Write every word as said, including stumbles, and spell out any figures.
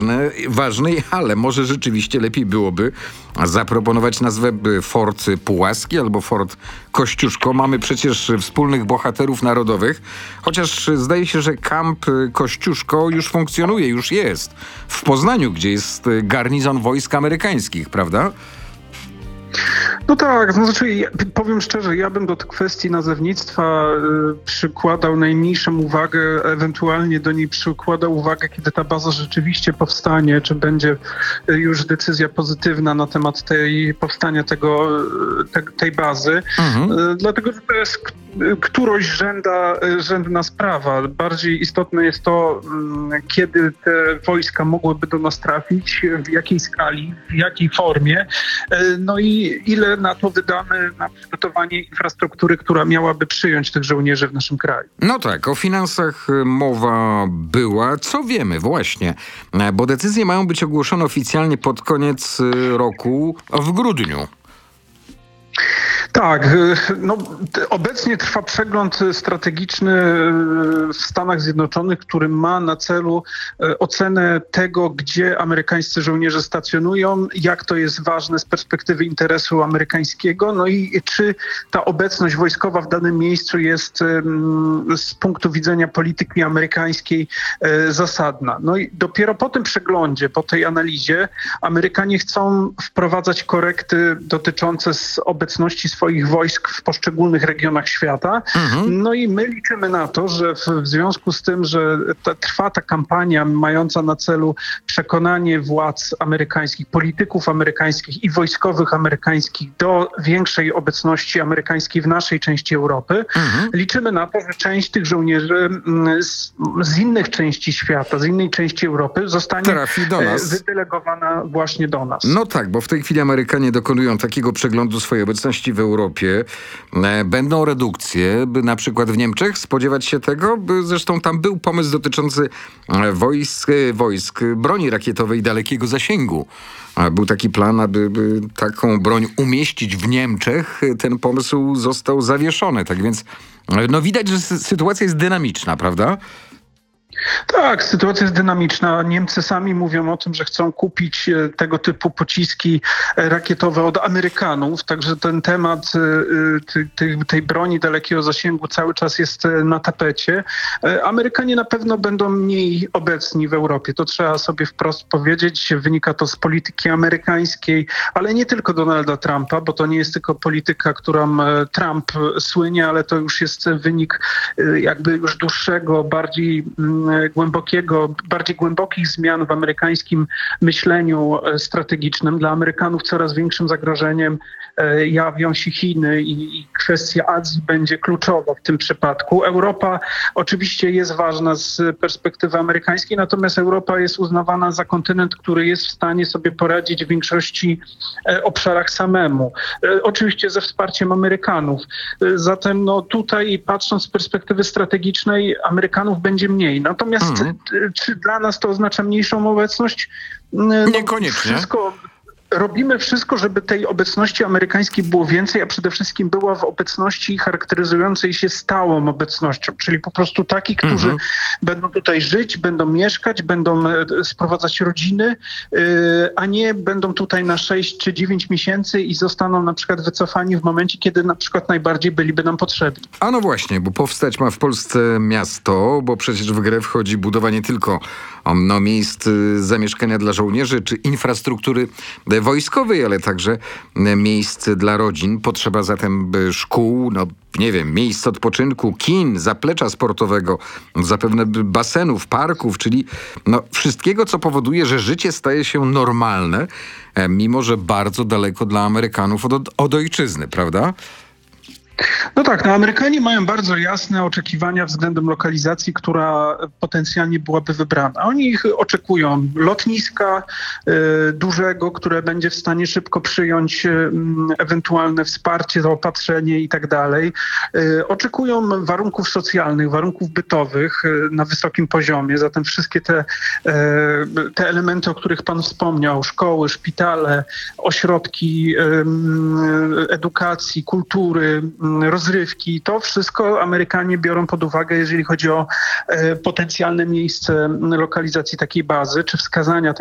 ważnej, ale może rzeczywiście lepiej byłoby zaproponować nazwę Fort Pułaski albo Fort Kościuszko. Mamy przecież wspólnych bohaterów narodowych, chociaż zdaje się, że kamp Kościuszko już funkcjonuje, już jest w Poznaniu, gdzie jest garnizon wojsk amerykańskich, prawda? No tak, no znaczy ja, powiem szczerze, ja bym do kwestii nazewnictwa y, przykładał najmniejszą uwagę, ewentualnie do niej przykładał uwagę, kiedy ta baza rzeczywiście powstanie, czy będzie y, już decyzja pozytywna na temat tej powstania tego, y, te, tej bazy. Mhm. Y, dlatego, że to jest k- któraś rzęda, y, rzędna sprawa. Bardziej istotne jest to, y, kiedy te wojska mogłyby do nas trafić, w jakiej skali, w jakiej formie, y, no i ile na to wydamy na przygotowanie infrastruktury, która miałaby przyjąć tych żołnierzy w naszym kraju. No tak, o finansach mowa była. Co wiemy właśnie? Bo decyzje mają być ogłoszone oficjalnie pod koniec roku w grudniu. Tak, no, obecnie trwa przegląd strategiczny w Stanach Zjednoczonych, który ma na celu ocenę tego, gdzie amerykańscy żołnierze stacjonują, jak to jest ważne z perspektywy interesu amerykańskiego, no i czy ta obecność wojskowa w danym miejscu jest z punktu widzenia polityki amerykańskiej zasadna. No i dopiero po tym przeglądzie, po tej analizie Amerykanie chcą wprowadzać korekty dotyczące z obecności swoich wojsk w poszczególnych regionach świata. Mhm. No i my liczymy na to, że w, w związku z tym, że ta, trwa ta kampania mająca na celu przekonanie władz amerykańskich, polityków amerykańskich i wojskowych amerykańskich do większej obecności amerykańskiej w naszej części Europy, mhm. liczymy na to, że część tych żołnierzy z, z innych części świata, z innej części Europy zostanie trafi do nas. wydelegowana właśnie do nas. No tak, bo w tej chwili Amerykanie dokonują takiego przeglądu swojej obecności w Europie. Będą redukcje, by na przykład w Niemczech spodziewać się tego, by zresztą tam był pomysł dotyczący wojsk, wojsk broni rakietowej dalekiego zasięgu. Był taki plan, aby by taką broń umieścić w Niemczech. Ten pomysł został zawieszony. Tak więc no widać, że sytuacja jest dynamiczna, prawda? Tak, sytuacja jest dynamiczna. Niemcy sami mówią o tym, że chcą kupić tego typu pociski rakietowe od Amerykanów, także ten temat tej, tej broni dalekiego zasięgu cały czas jest na tapecie. Amerykanie na pewno będą mniej obecni w Europie, to trzeba sobie wprost powiedzieć. Wynika to z polityki amerykańskiej, ale nie tylko Donalda Trumpa, bo to nie jest tylko polityka, którą Trump słynie, ale to już jest wynik jakby już dłuższego, bardziej głębokiego, bardziej głębokich zmian w amerykańskim myśleniu strategicznym. Dla Amerykanów coraz większym zagrożeniem jawią się Chiny i, i kwestia Azji będzie kluczowa w tym przypadku. Europa oczywiście jest ważna z perspektywy amerykańskiej, natomiast Europa jest uznawana za kontynent, który jest w stanie sobie poradzić w większości obszarach samemu. Oczywiście ze wsparciem Amerykanów. Zatem no, tutaj patrząc z perspektywy strategicznej Amerykanów będzie mniej. Natomiast mhm. czy dla nas to oznacza mniejszą obecność? No, Niekoniecznie. Wszystko... Robimy wszystko, żeby tej obecności amerykańskiej było więcej, a przede wszystkim była w obecności charakteryzującej się stałą obecnością, czyli po prostu taki, którzy mm-hmm. będą tutaj żyć, będą mieszkać, będą sprowadzać rodziny, a nie będą tutaj na sześć czy dziewięć miesięcy i zostaną na przykład wycofani w momencie, kiedy na przykład najbardziej byliby nam potrzebni. A no właśnie, bo powstać ma w Polsce miasto, bo przecież w grę wchodzi budowa nie tylko no, miejsc zamieszkania dla żołnierzy czy infrastruktury wojskowej, ale także miejsc dla rodzin. Potrzeba zatem szkół, no nie wiem, miejsc odpoczynku, kin, zaplecza sportowego, zapewne basenów, parków, czyli no wszystkiego, co powoduje, że życie staje się normalne, mimo że bardzo daleko dla Amerykanów od, od ojczyzny, prawda? No tak, no Amerykanie mają bardzo jasne oczekiwania względem lokalizacji, która potencjalnie byłaby wybrana. Oni ich oczekują lotniska y, dużego, które będzie w stanie szybko przyjąć y, ewentualne wsparcie, zaopatrzenie i tak dalej. Y, oczekują warunków socjalnych, warunków bytowych y, na wysokim poziomie. Zatem wszystkie te, y, te elementy, o których pan wspomniał, szkoły, szpitale, ośrodki y, edukacji, kultury, rozrywki. To wszystko Amerykanie biorą pod uwagę, jeżeli chodzi o potencjalne miejsce lokalizacji takiej bazy, czy wskazania